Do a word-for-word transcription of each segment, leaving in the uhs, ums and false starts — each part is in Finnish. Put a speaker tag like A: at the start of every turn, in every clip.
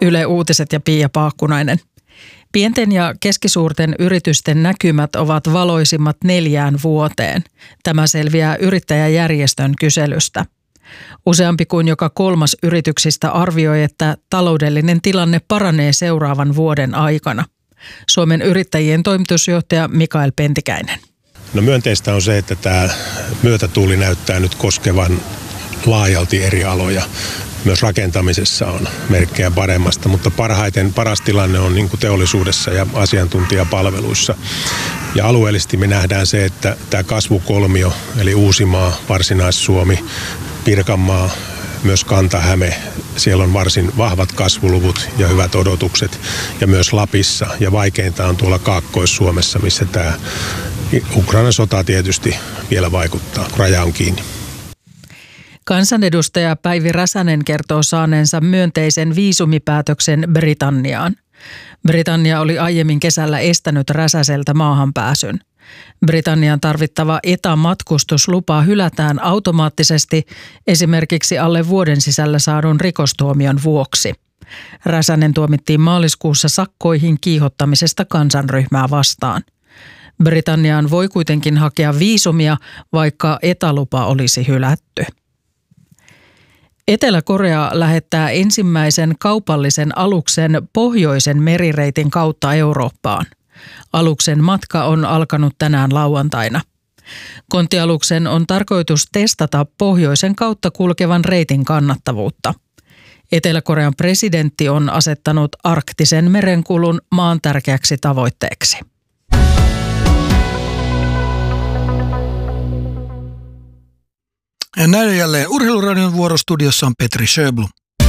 A: Yle Uutiset ja Pia Paakkunainen. Pienten ja keskisuurten yritysten näkymät ovat valoisimmat neljään vuoteen. Tämä selviää yrittäjäjärjestön kyselystä. Useampi kuin joka kolmas yrityksistä arvioi, että taloudellinen tilanne paranee seuraavan vuoden aikana. Suomen yrittäjien toimitusjohtaja Mikael Pentikäinen.
B: No myönteistä on se, että tämä myötätuuli näyttää nyt koskevan laajalti eri aloja. Myös rakentamisessa on merkkejä paremmasta, mutta parhaiten paras tilanne on niin kuin teollisuudessa ja asiantuntijapalveluissa. Ja alueellisesti me nähdään se, että tämä kasvukolmio, eli Uusimaa, Varsinais-Suomi, Pirkanmaa, myös Kanta-Häme, siellä on varsin vahvat kasvuluvut ja hyvät odotukset. Ja myös Lapissa, ja vaikeinta on tuolla Kaakkois-Suomessa, missä tämä Ukrainan sota tietysti vielä vaikuttaa, kun raja on kiinni.
A: Kansanedustaja Päivi Räsänen kertoo saaneensa myönteisen viisumipäätöksen Britanniaan. Britannia oli aiemmin kesällä estänyt Räsäseltä maahanpääsyn. Britannian tarvittava etämatkustuslupa hylätään automaattisesti esimerkiksi alle vuoden sisällä saadun rikostuomion vuoksi. Räsänen tuomittiin maaliskuussa sakkoihin kiihottamisesta kansanryhmää vastaan. Britanniaan voi kuitenkin hakea viisumia, vaikka etälupa olisi hylätty. Etelä-Korea lähettää ensimmäisen kaupallisen aluksen pohjoisen merireitin kautta Eurooppaan. Aluksen matka on alkanut tänään lauantaina. Konttialuksen on tarkoitus testata pohjoisen kautta kulkevan reitin kannattavuutta. Etelä-Korean presidentti on asettanut arktisen merenkulun maan tärkeäksi tavoitteeksi.
C: Ja näin jälleen Urheiluradion vuorostudiossa on Petri Sjöblom.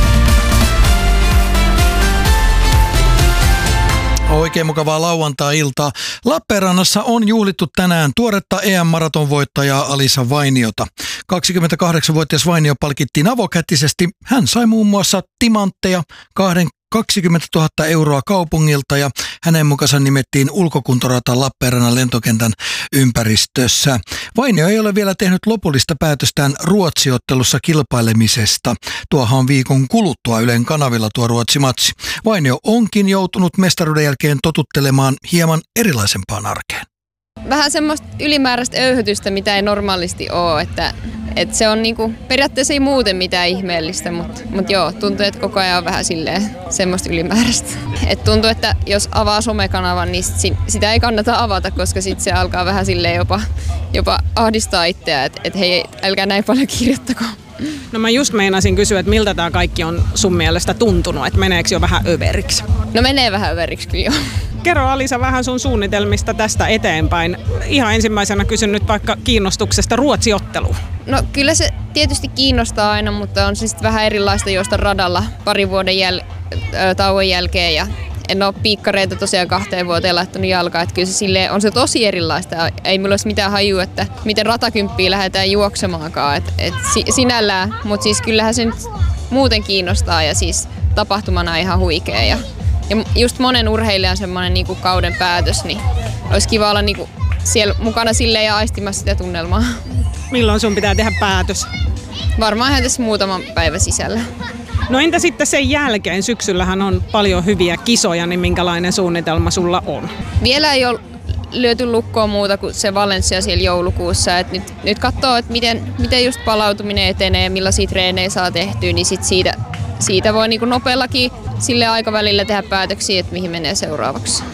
C: Oikein mukavaa lauantai-iltaa. Lappeenrannassa on juhlittu tänään tuoretta E M-maratonvoittajaa Alisa Vainiota. kaksikymmentäkahdeksanvuotias Vainio palkittiin avokätisesti. Hän sai muun muassa timantteja, kahden kaksikymmentätuhatta euroa kaupungilta ja hänen mukansa nimettiin ulkokuntorata Lappeenrannan lentokentän ympäristössä. Vainio ei ole vielä tehnyt lopullista päätöstään Ruotsi-ottelussa kilpailemisesta. Tuohan on viikon kuluttua Ylen kanavilla tuo Ruotsi-matsi. Vainio onkin joutunut mestaruuden jälkeen totuttelemaan hieman erilaisempaan arkeen.
D: Vähän semmoista ylimääräistä öyhytystä, mitä ei normaalisti ole, että, että se on niinku, periaatteessa ei muuten mitään ihmeellistä, mutta, mutta joo, tuntuu, että koko ajan on vähän silleen semmoista ylimääräistä. Et tuntuu, että jos avaa somekanavan, niin sit, sitä ei kannata avata, koska sitten se alkaa vähän silleen jopa, jopa ahdistaa itseä, että et hei, älkää näin paljon kirjoittako.
E: No mä just meinasin kysyä, että miltä tämä kaikki on sun mielestä tuntunut, että meneekö jo vähän överiksi?
D: No menee vähän överiksi kyllä joo.
E: Kerro Alisa vähän sun suunnitelmista tästä eteenpäin. Ihan ensimmäisenä kysyn nyt vaikka kiinnostuksesta Ruotsi-otteluun.
D: No kyllä se tietysti kiinnostaa aina, mutta on siis vähän erilaista juosta radalla parin vuoden jäl- tauon jälkeen. Ja en ole piikkareita tosiaan kahteen vuoteen laittanut jalkaa, että kyllä se silleen, on se tosi erilaista. Ei mulla olisi mitään hajua, että miten ratakymppiä lähdetään juoksemaankaan, et, et sinällään. Mutta siis kyllähän se nyt muuten kiinnostaa ja siis tapahtumana ihan huikea. Ja, ja just monen urheilijan semmoinen niinku kauden päätös, niin olisi kiva olla niinku siellä mukana silleen ja aistimassa sitä tunnelmaa.
E: Milloin sun pitää tehdä päätös?
D: Varmaan ihan tässä muutaman päivän sisällä.
E: No entä sitten sen jälkeen? Syksyllähän on paljon hyviä kisoja, niin minkälainen suunnitelma sulla on?
D: Vielä ei ole lyöty lukkoon muuta kuin se Valencia siellä joulukuussa. Et nyt, nyt katsoo, että miten, miten just palautuminen etenee, millaisia treenejä saa tehtyä, niin sit siitä, siitä voi niinku nopeallakin sille aikavälillä tehdä päätöksiä, että mihin menee seuraavaksi.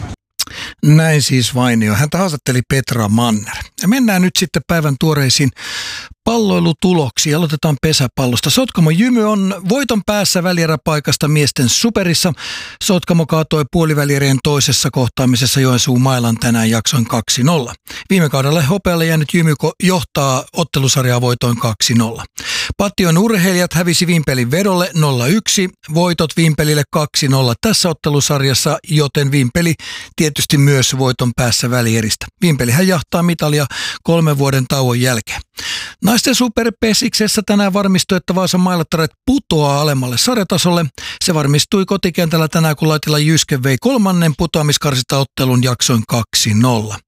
C: Näin siis Vainio. Häntä haastatteli Petra Manner. Ja mennään nyt sitten päivän tuoreisiin palloilutuloksiin. Aloitetaan pesäpallosta. Sotkamo Jymy on voiton päässä välieräpaikasta miesten superissa. Sotkamo kaatoi puolivälierien toisessa kohtaamisessa Joensuun Mailan tänään jaksoin kaksi nolla. Viime kaudella hopealle jäänyt Jymy johtaa ottelusarjaa voitoin kaksi nolla. Pattion urheilijat hävisi Vimpelin vedolle nolla yksi. Voitot Vimpelille kaksi nolla tässä ottelusarjassa, joten Vimpeli tietysti myös voiton päässä välieristä. Vimpelihän jahtaa mitalia kolmen vuoden tauon jälkeen. Naisten superpesiksessä tänään varmistui, että Vaasan Mailattaret putoaa alemmalle sarjatasolle. Se varmistui kotikentällä tänään, kun Laitila Jyske vei kolmannen putoamiskarsintaottelun jaksoin kaksi nolla.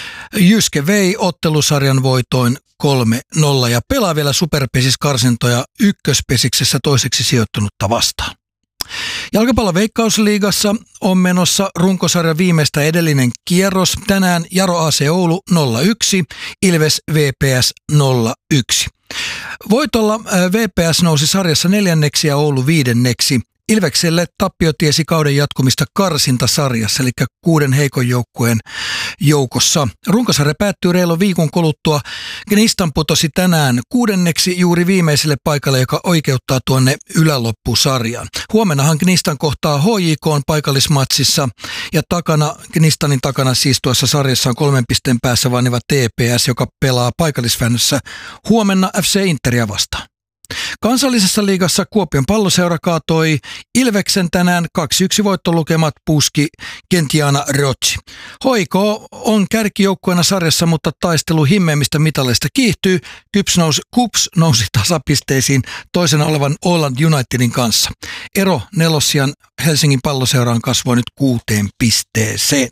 C: Jyske vei ottelusarjan voitoin kolme nolla ja pelaa vielä superpesiskarsintoja ykköspesiksessä toiseksi sijoittunutta vastaan. Jalkapallon Veikkausliigassa on menossa runkosarjan viimeistä edellinen kierros. Tänään Jaro A C Oulu nolla yksi, Ilves V P S nolla yksi. Voitolla V P S nousi sarjassa neljänneksi ja Oulu viidenneksi. Ilvekselle tappio tiesi kauden jatkumista karsintasarjassa, eli kuuden heikon joukkueen joukossa. Runkosarja päättyy reilu viikon kuluttua. Gnistan putosi tänään kuudenneksi juuri viimeiselle paikalle, joka oikeuttaa tuonne yläloppusarjaan. Huomennahan Gnistan kohtaa H J K:n paikallismatsissa ja takana, Gnistanin takana siis tuossa sarjassa on kolmen pisteen päässä vaaniva T P S, joka pelaa paikallisväännössä huomenna F C Interia vastaan. Kansallisessa liigassa Kuopion Palloseura kaatoi Ilveksen tänään kaksi yksi voittolukemat puski Gentiana Rocci. H I K on kärkijoukkueena sarjassa, mutta taistelu himmeimmistä mitaleista kiihtyy. Kups nousi, Kups nousi tasapisteisiin toisena olevan Åland Unitedin kanssa. Ero nelossian Helsingin Palloseuraan kasvoi nyt kuuteen pisteeseen.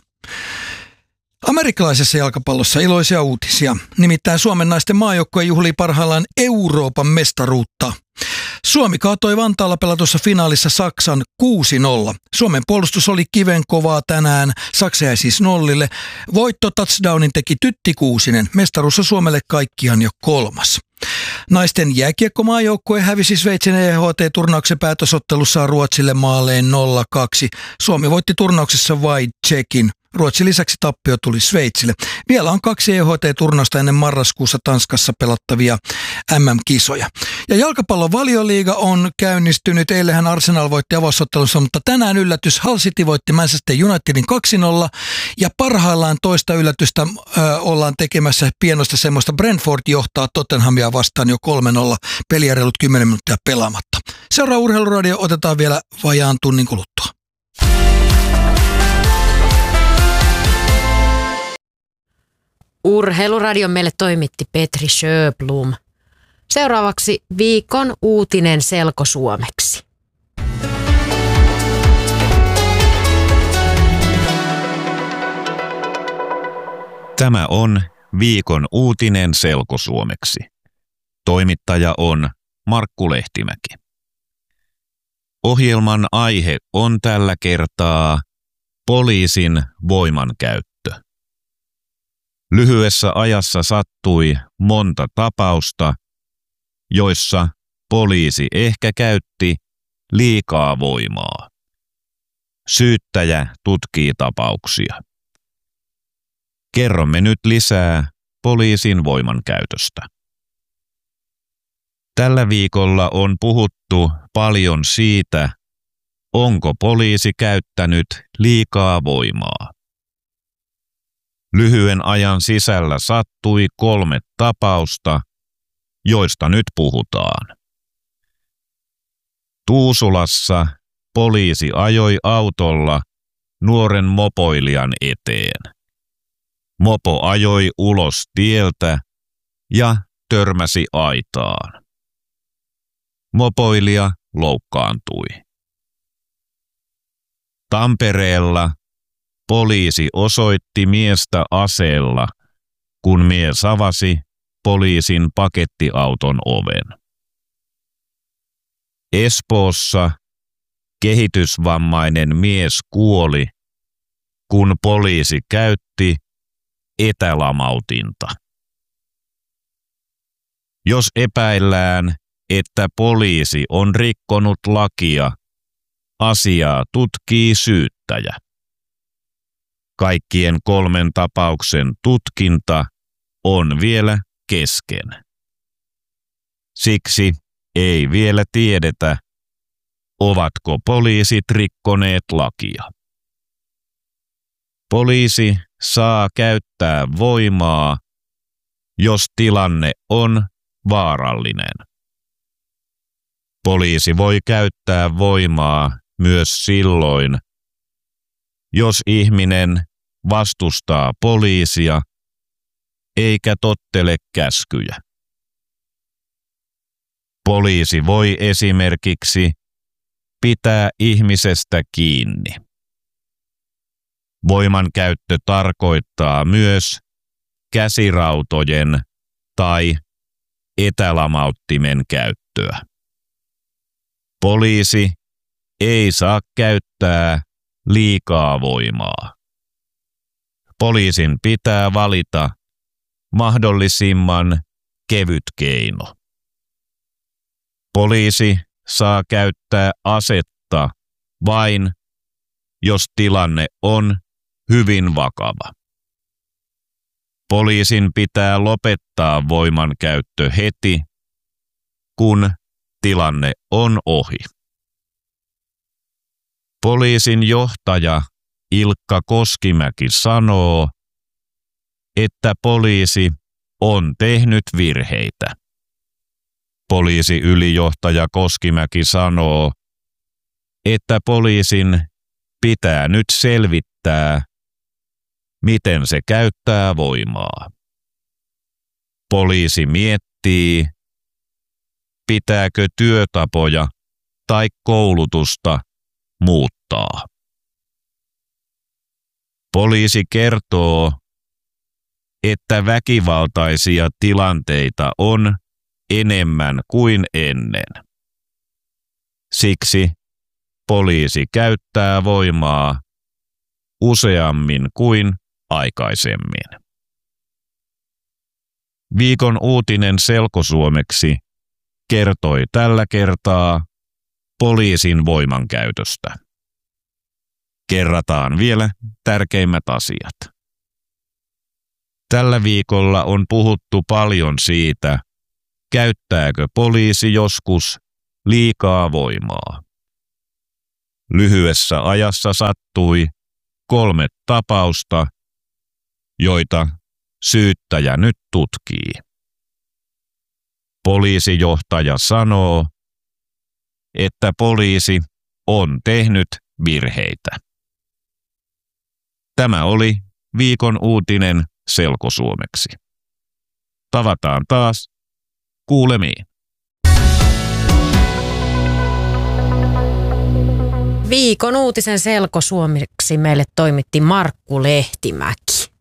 C: Amerikkalaisessa jalkapallossa iloisia uutisia. Nimittäin Suomen naisten maajoukkue juhlii parhaillaan Euroopan mestaruutta. Suomi kaatoi Vantaalla pelatussa finaalissa Saksan kuusi nolla. Suomen puolustus oli kivenkovaa tänään. Saksa jäi siis nollille. Voitto touchdownin teki Tytti Kuusinen. Mestaruus on Suomelle kaikkiaan jo kolmas. Naisten jääkiekkomaajoukkue hävisi Sveitsin E H T-turnauksen päätösottelussaan Ruotsille maaleen nolla kaksi. Suomi voitti turnauksessa vain Tšekin. Ruotsin lisäksi tappio tuli Sveitsille. Vielä on kaksi E H T-turnausta ennen marraskuussa Tanskassa pelattavia M M-kisoja. Ja jalkapallon Valioliiga on käynnistynyt. Eilenhän Arsenal voitti avausottelussa, mutta tänään yllätys. Hull City voitti Manchester Unitedin kaksi nolla. Ja parhaillaan toista yllätystä ö, ollaan tekemässä pienosta semmoista. Brentford johtaa Tottenhamia vastaan jo kolme nolla. Peliä reilut kymmenen minuuttia pelaamatta. Seuraava Urheiluradio otetaan vielä vajaan tunnin kuluttua.
F: Urheiluradion meille toimitti Petri Sjöblom. Seuraavaksi viikon uutinen selkosuomeksi.
G: Tämä on viikon uutinen selkosuomeksi. Toimittaja on Markku Lehtimäki. Ohjelman aihe on tällä kertaa poliisin voimankäyttö. Lyhyessä ajassa sattui monta tapausta, joissa poliisi ehkä käytti liikaa voimaa. Syyttäjä tutkii tapauksia. Kerromme nyt lisää poliisin voimankäytöstä. Tällä viikolla on puhuttu paljon siitä, onko poliisi käyttänyt liikaa voimaa. Lyhyen ajan sisällä sattui kolme tapausta, joista nyt puhutaan. Tuusulassa poliisi ajoi autolla nuoren mopoilijan eteen. Mopo ajoi ulos tieltä ja törmäsi aitaan. Mopoilija loukkaantui. Tampereella poliisi osoitti miestä aseella, kun mies avasi poliisin pakettiauton oven. Espoossa kehitysvammainen mies kuoli, kun poliisi käytti etälamautinta. Jos epäillään, että poliisi on rikkonut lakia, asiaa tutkii syyttäjä. Kaikkien kolmen tapauksen tutkinta on vielä kesken. Siksi ei vielä tiedetä, ovatko poliisit rikkoneet lakia. Poliisi saa käyttää voimaa, jos tilanne on vaarallinen. Poliisi voi käyttää voimaa myös silloin, jos ihminen vastustaa poliisia eikä tottele käskyjä. Poliisi voi esimerkiksi pitää ihmisestä kiinni. Voimankäyttö tarkoittaa myös käsirautojen tai etälamauttimen käyttöä. Poliisi ei saa käyttää liikaa voimaa. Poliisin pitää valita mahdollisimman kevyt keino. Poliisi saa käyttää asetta vain, jos tilanne on hyvin vakava. Poliisin pitää lopettaa voimankäyttö heti, kun tilanne on ohi. Poliisin johtaja Ilkka Koskimäki sanoo, että poliisi on tehnyt virheitä. Poliisiylijohtaja Koskimäki sanoo, että poliisin pitää nyt selvittää, miten se käyttää voimaa. Poliisi miettii, pitääkö työtapoja tai koulutusta muuttaa. Poliisi kertoo, että väkivaltaisia tilanteita on enemmän kuin ennen. Siksi poliisi käyttää voimaa useammin kuin aikaisemmin. Viikon uutinen selkosuomeksi kertoi tällä kertaa poliisin voimankäytöstä. Kerrataan vielä tärkeimmät asiat. Tällä viikolla on puhuttu paljon siitä, käyttääkö poliisi joskus liikaa voimaa. Lyhyessä ajassa sattui kolme tapausta, joita syyttäjä nyt tutkii. Poliisijohtaja sanoo, että poliisi on tehnyt virheitä. Tämä oli viikon uutinen selkosuomeksi. Tavataan taas. Kuulemiin.
F: Viikon uutisen selkosuomeksi meille toimitti Markku Lehtimäki.